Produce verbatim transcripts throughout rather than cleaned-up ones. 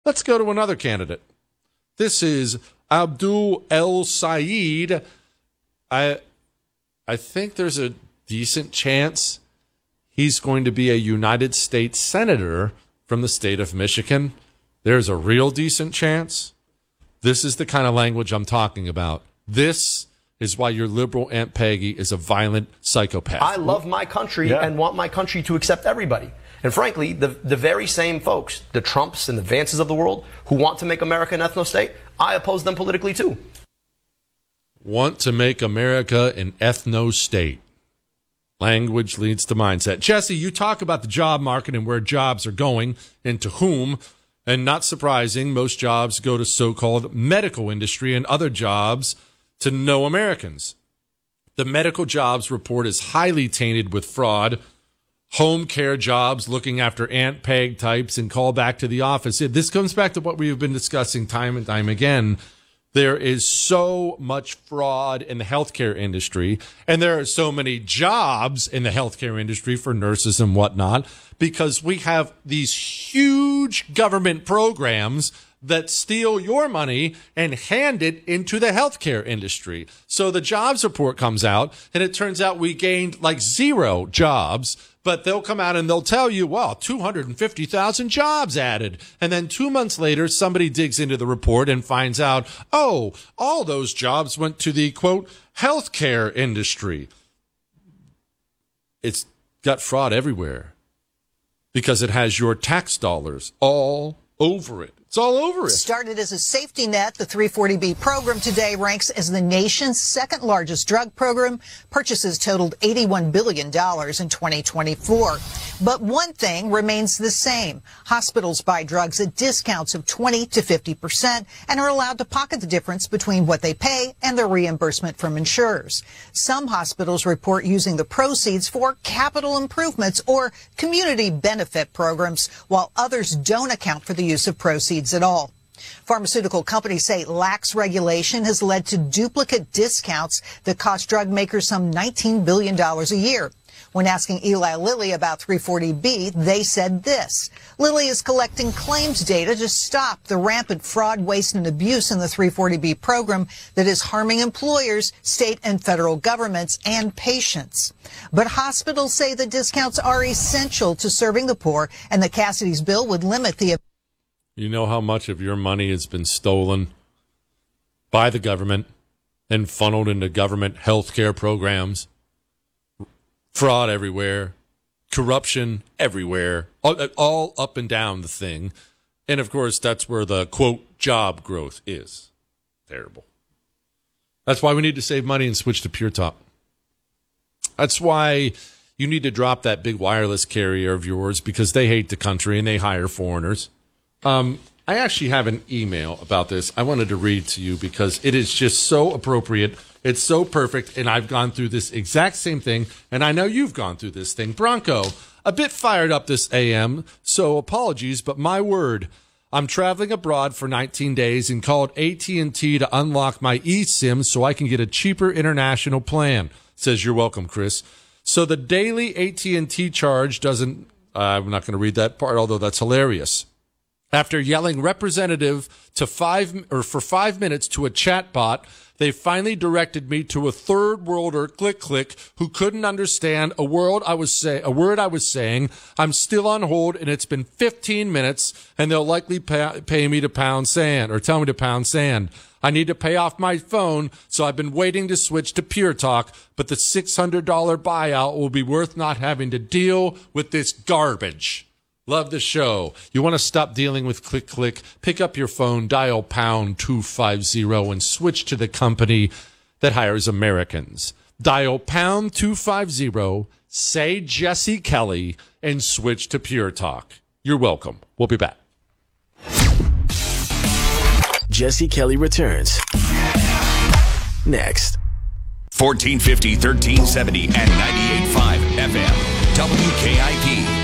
Let's go to another candidate. This is Abdul El Sayed. I, I think there's a decent chance he's going to be a United States Senator from the state of Michigan. There's a real decent chance. This is the kind of language I'm talking about. This is why your liberal Aunt Peggy is a violent psychopath. I love my country yeah. and want my country to accept everybody. And frankly, the, the very same folks, the Trumps and the Vances of the world, who want to make America an ethno-state, I oppose them politically too. Want to make America an ethno-state. Language leads to mindset. Jesse, you talk about the job market and where jobs are going and to whom. And not surprising, most jobs go to so-called medical industry and other jobs to no Americans. The medical jobs report is highly tainted with fraud. Home care jobs looking after Aunt Peg types and call back to the office. This comes back to what we've been discussing time and time again. There is so much fraud in the healthcare industry, and there are so many jobs in the healthcare industry for nurses and whatnot, because we have these huge government programs that steal your money and hand it into the healthcare industry. So the jobs report comes out, and it turns out we gained like zero jobs, but they'll come out and they'll tell you, well, two hundred fifty thousand jobs added. And then two months later, somebody digs into the report and finds out, oh, all those jobs went to the, quote, healthcare industry. It's got fraud everywhere because it has your tax dollars all over it. It's all over it. Started as a safety net, the three forty B program today ranks as the nation's second largest drug program. Purchases totaled eighty-one billion dollars in twenty twenty-four. But one thing remains the same. Hospitals buy drugs at discounts of twenty to fifty percent and are allowed to pocket the difference between what they pay and their reimbursement from insurers. Some hospitals report using the proceeds for capital improvements or community benefit programs, while others don't account for the use of proceeds at all. Pharmaceutical companies say lax regulation has led to duplicate discounts that cost drug makers some nineteen billion dollars a year. When asking Eli Lilly about three forty B, they said this. Lilly is collecting claims data to stop the rampant fraud, waste, and abuse in the three forty B program that is harming employers, state and federal governments, and patients. But hospitals say the discounts are essential to serving the poor, and that Cassidy's bill would limit the... You know how much of your money has been stolen by the government and funneled into government health care programs? Fraud everywhere, corruption everywhere, all, all up and down the thing. And, of course, that's where the, quote, job growth is. Terrible. That's why we need to save money and switch to Pure Talk. That's why you need to drop that big wireless carrier of yours, because they hate the country and they hire foreigners. Um, I actually have an email about this I wanted to read to you because it is just so appropriate. It's so perfect, and I've gone through this exact same thing, and I know you've gone through this thing. Bronco, a bit fired up this A M, so apologies, but my word, I'm traveling abroad for nineteen days and called A T and T to unlock my eSIM so I can get a cheaper international plan. Says, you're welcome, Chris. So the daily A T and T charge doesn't, uh, I'm not going to read that part, although that's hilarious. After yelling representative to five or for five minutes to a chatbot, they finally directed me to a third worlder, click click, who couldn't understand a word I was say a word I was saying. I'm still on hold, and it's been fifteen minutes, and they'll likely pay, pay me to pound sand or tell me to pound sand. I need to pay off my phone, so I've been waiting to switch to Pure Talk, but the six hundred dollars buyout will be worth not having to deal with this garbage. Love the show. You want to stop dealing with click click? Pick up your phone, dial pound two fifty, and switch to the company that hires Americans. Dial pound two fifty, say Jesse Kelly, and switch to Pure Talk. You're welcome. We'll be back. Jesse Kelly returns next. fourteen fifty, thirteen seventy, and ninety-eight point five F M. W K I P.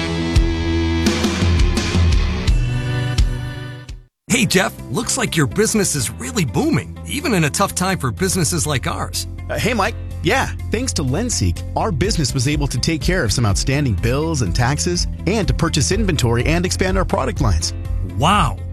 Hey, Jeff, looks like your business is really booming, even in a tough time for businesses like ours. Uh, hey, Mike. Yeah, thanks to Lenseek, our business was able to take care of some outstanding bills and taxes and to purchase inventory and expand our product lines. Wow.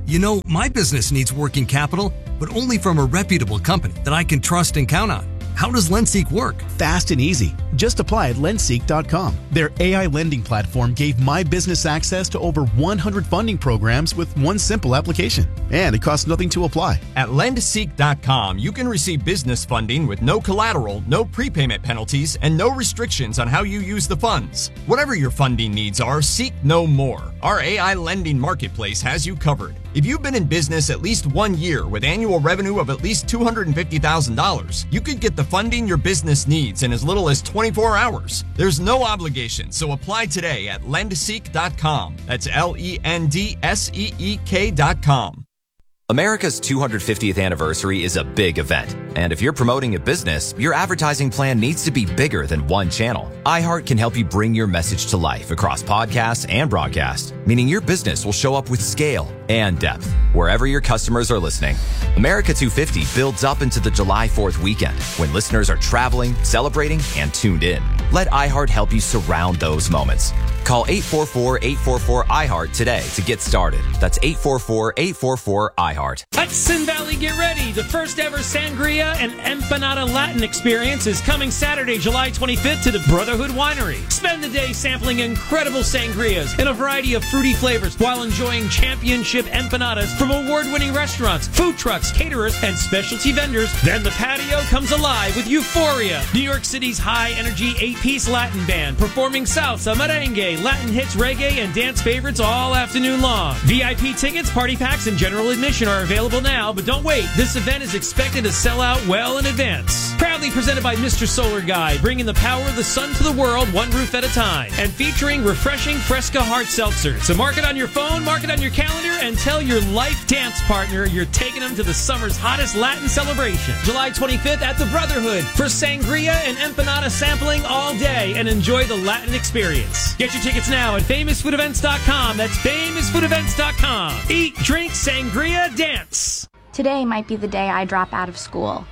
You know, my business needs working capital, but only from a reputable company that I can trust and count on. How does LendSeek work? Fast and easy. Just apply at lendseek dot com. Their A I lending platform gave my business access to over one hundred funding programs with one simple application. And it costs nothing to apply. At lendseek dot com, you can receive business funding with no collateral, no prepayment penalties, and no restrictions on how you use the funds. Whatever your funding needs are, seek no more. Our A I lending marketplace has you covered. If you've been in business at least one year with annual revenue of at least two hundred fifty thousand dollars, you could get the funding your business needs in as little as twenty-four hours. There's no obligation, so apply today at lendseek dot com. That's L E N D S E E K dot com. America's two hundred fiftieth anniversary is a big event. And if you're promoting a business, your advertising plan needs to be bigger than one channel. iHeart can help you bring your message to life across podcasts and broadcast, meaning your business will show up with scale and depth wherever your customers are listening. America two fifty builds up into the July fourth weekend when listeners are traveling, celebrating, and tuned in. Let iHeart help you surround those moments. Call eight four four, eight four four, I heart today to get started. That's eight four four, eight four four, I heart. Hudson Valley, get ready. The first ever Sangria and Empanada Latin experience is coming Saturday, July twenty-fifth to the Brotherhood Winery. Spend the day sampling incredible sangrias in a variety of fruity flavors while enjoying championship empanadas from award-winning restaurants, food trucks, caterers, and specialty vendors. Then the patio comes alive with Euphoria, New York City's high-energy eight-piece Latin band, performing salsa, merengue, Latin hits, reggae, and dance favorites all afternoon long. V I P tickets, party packs, and general admission are available now, but don't wait. This event is expected to sell out well in advance. Proudly presented by Mister Solar Guy, bringing the power of the sun to the world one roof at a time. And featuring refreshing Fresca Hard Seltzer. So mark it on your phone, mark it on your calendar, and tell your life dance partner you're taking them to the summer's hottest Latin celebration. July twenty-fifth at the Brotherhood for sangria and empanada sampling all day and enjoy the Latin experience. Get your tickets now at famous food events dot com. That's famous food events dot com. Eat, drink, sangria, dance. Today might be the day I drop out of school.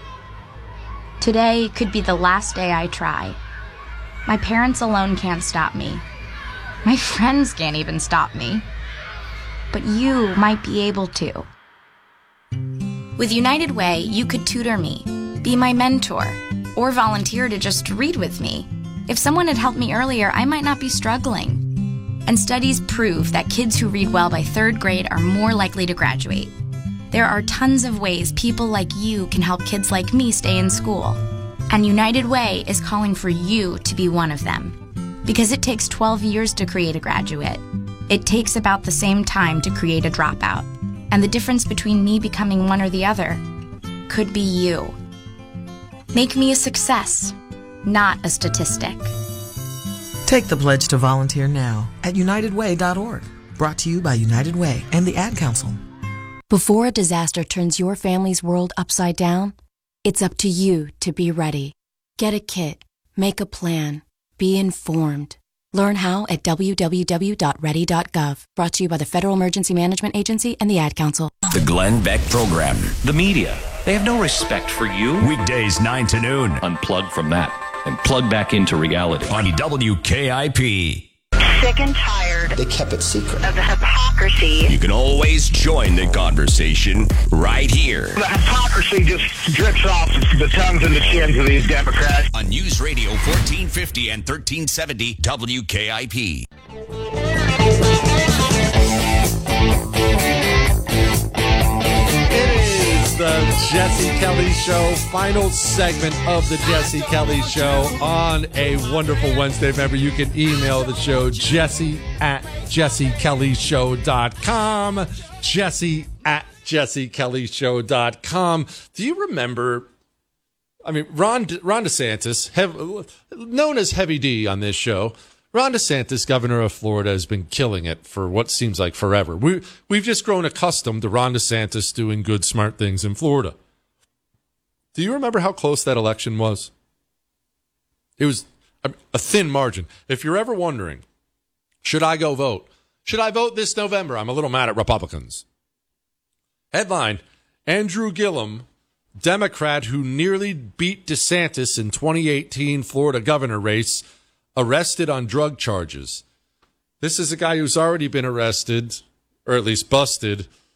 Today could be the last day I try. My parents alone can't stop me. My friends can't even stop me. But you might be able to. With United Way, you could tutor me, be my mentor, or volunteer to just read with me. If someone had helped me earlier, I might not be struggling. And studies prove that kids who read well by third grade are more likely to graduate. There are tons of ways people like you can help kids like me stay in school. And United Way is calling for you to be one of them. Because it takes twelve years to create a graduate. It takes about the same time to create a dropout. And the difference between me becoming one or the other could be you. Make me a success, not a statistic. Take the pledge to volunteer now at united way dot org. Brought to you by United Way and the Ad Council. Before a disaster turns your family's world upside down, it's up to you to be ready. Get a kit, make a plan, be informed. Learn how at w w w dot ready dot gov. Brought to you by the Federal Emergency Management Agency and the Ad Council. The Glenn Beck Program. The media, they have no respect for you. Weekdays nine to noon. Unplug from that and plug back into reality. On W K I P. Sick and tired. They kept it secret. Of the hypocrisy. You can always join the conversation right here. The hypocrisy just drips off the tongues and the chins of these Democrats. On News Radio fourteen fifty and thirteen seventy W K I P. The Jesse Kelly Show, final segment of the Jesse Kelly Show on a wonderful Wednesday. Remember, you can email the show, Jesse at jesse kelly show dot com, Jesse at jesse kelly show dot com. Do you remember, I mean, Ron, Ron DeSantis, hev, known as Heavy D on this show, Ron DeSantis, governor of Florida, has been killing it for what seems like forever. We, we've just grown accustomed to Ron DeSantis doing good, smart things in Florida. Do you remember how close that election was? It was a, a thin margin. If you're ever wondering, should I go vote? Should I vote this November? I'm a little mad at Republicans. Headline, Andrew Gillum, Democrat who nearly beat DeSantis in twenty eighteen Florida governor race, arrested on drug charges. This is a guy who's already been arrested, or at least busted,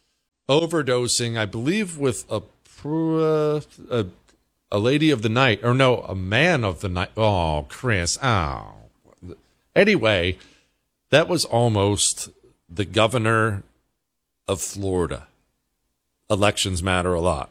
overdosing, I believe, with a, uh, a a lady of the night, or no, a man of the night. Oh, Chris. Oh. Anyway, that was almost the governor of Florida. Elections matter a lot.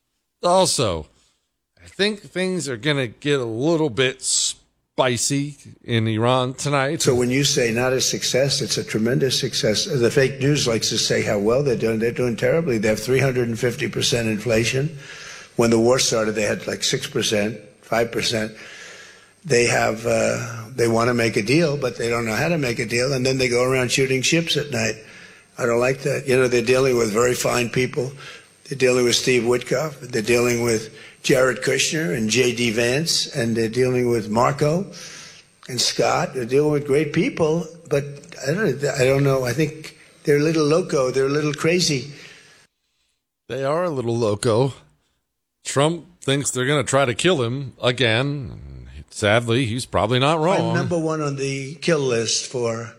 Also, I think things are going to get a little bit spicy in Iran tonight. So when you say not a success, it's a tremendous success. The fake news likes to say how well they're doing. They're doing terribly. They have three hundred fifty percent inflation. When the war started, they had like six percent, five percent. They have, uh, they want to make a deal, but they don't know how to make a deal. And then they go around shooting ships at night. I don't like that. You know, they're dealing with very fine people. They're dealing with Steve Witkoff. They're dealing with Jared Kushner and J D Vance. And they're dealing with Marco and Scott. They're dealing with great people. But I don't, I don't know. I think they're a little loco. They're a little crazy. They are a little loco. Trump thinks they're going to try to kill him again. Sadly, he's probably not wrong. I'm number one on the kill list for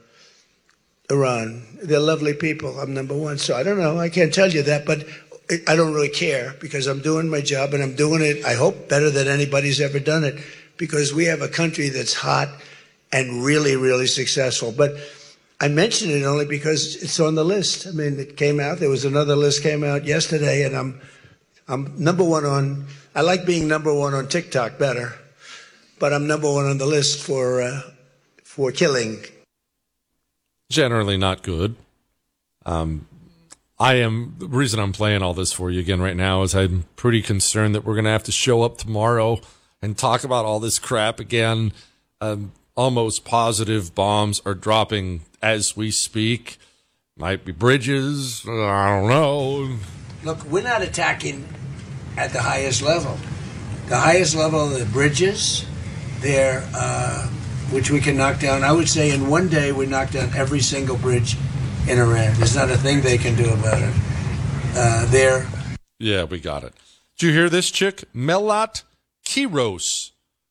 Iran. They're lovely people. I'm number one. So I don't know. I can't tell you that, but I don't really care because I'm doing my job and I'm doing it, I hope, better than anybody's ever done it because we have a country that's hot and really, really successful. But I mention it only because it's on the list. I mean, it came out. There was another list came out yesterday, and I'm I'm number one on, I like being number one on TikTok better, but I'm number one on the list for uh, for killing. Generally not good. Um, I am, the reason I'm playing all this for you again right now is I'm pretty concerned that we're going to have to show up tomorrow and talk about all this crap again. Um, almost positive bombs are dropping as we speak. Might be bridges. I don't know. Look, we're not attacking at the highest level. The highest level are the bridges, there, uh, which we can knock down. I would say in one day we knock down every single bridge in Iran. There's not a thing they can do about it. Uh, there. Yeah, we got it. Did you hear this chick? Melat Kiros.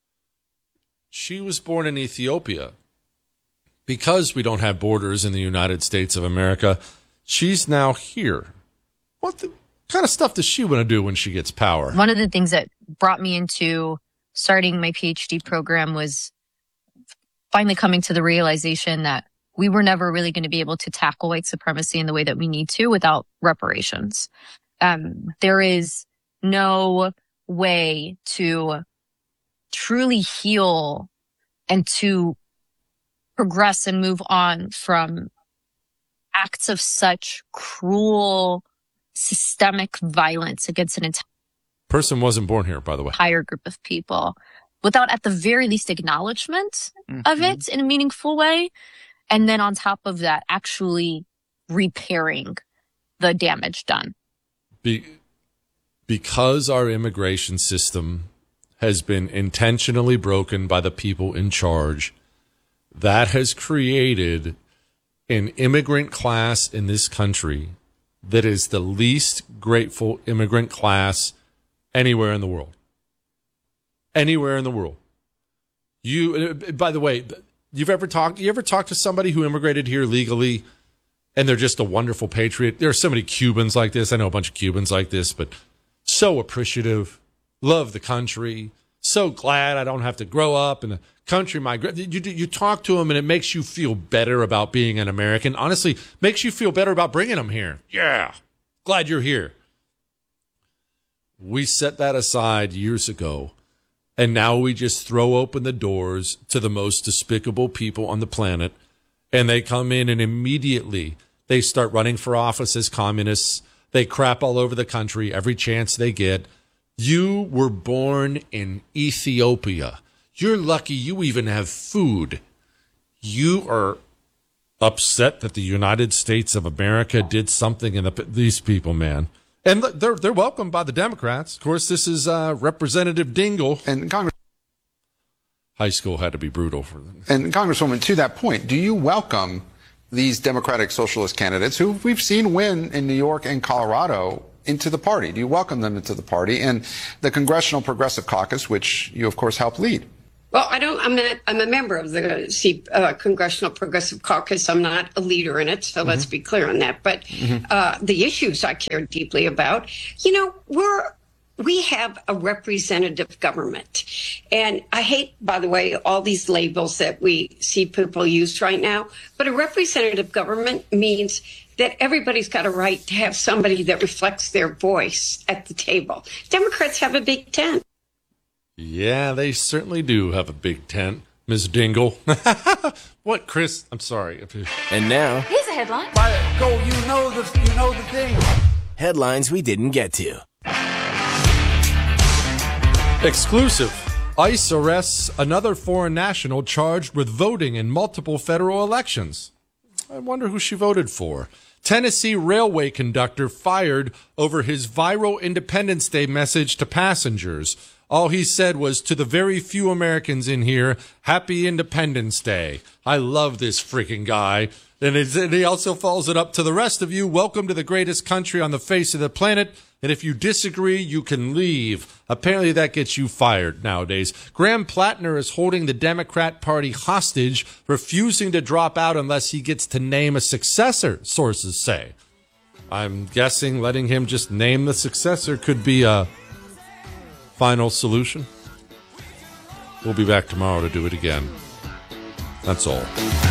She was born in Ethiopia. Because we don't have borders in the United States of America, she's now here. What the kind of stuff does she want to do when she gets power? One of the things that brought me into starting my PhD program was finally coming to the realization that we were never really going to be able to tackle white supremacy in the way that we need to without reparations. Um, there is no way to truly heal and to progress and move on from acts of such cruel, systemic violence against an entire person wasn't born here, by the way. Entire group of people without at the very least acknowledgement mm-hmm. of it in a meaningful way. And then on top of that, actually repairing the damage done. Be- because our immigration system has been intentionally broken by the people in charge, that has created an immigrant class in this country that is the least grateful immigrant class anywhere in the world. Anywhere in the world. You, by the way, you've ever talked, you ever talked to somebody who immigrated here legally and they're just a wonderful patriot? There are so many Cubans like this. I know a bunch of Cubans like this, but so appreciative, love the country, so glad I don't have to grow up in the country. My, you, you talk to them and it makes you feel better about being an American. Honestly, makes you feel better about bringing them here. Yeah, glad you're here. We set that aside years ago, and now we just throw open the doors to the most despicable people on the planet, and they come in and immediately they start running for office as communists. They crap all over the country every chance they get. You were born in Ethiopia. You're lucky you even have food. You are upset that the United States of America did something in the, these people, man. And they're they're welcomed by the Democrats. Of course, this is uh, Representative Dingle. And Congress. High school had to be brutal for them. And Congresswoman, to that point, do you welcome these Democratic Socialist candidates who we've seen win in New York and Colorado into the party? Do you welcome them into the party and the Congressional Progressive Caucus, which you, of course, helped lead? Well, I don't. I'm not. I'm a member of the C, uh, Congressional Progressive Caucus. I'm not a leader in it, so mm-hmm. let's be clear on that. But mm-hmm. uh, the issues I care deeply about, you know, we're we have a representative government, and I hate, by the way, all these labels that we see people use right now. But a representative government means that everybody's got a right to have somebody that reflects their voice at the table. Democrats have a big tent. Yeah, they certainly do have a big tent, Miz Dingle. What, Chris? I'm sorry. And now, here's a headline. Go, you know the, you know the thing. Headlines we didn't get to. Exclusive. ICE arrests another foreign national charged with voting in multiple federal elections. I wonder who she voted for. Tennessee railway conductor fired over his viral Independence Day message to passengers. All he said was, to the very few Americans in here, Happy Independence Day. I love this freaking guy. And, it's, and he also follows it up to the rest of you. Welcome to the greatest country on the face of the planet. And if you disagree, you can leave. Apparently that gets you fired nowadays. Graham Plattner is holding the Democrat Party hostage, refusing to drop out unless he gets to name a successor, sources say. I'm guessing letting him just name the successor could be a final solution. We'll be back tomorrow to do it again. That's all.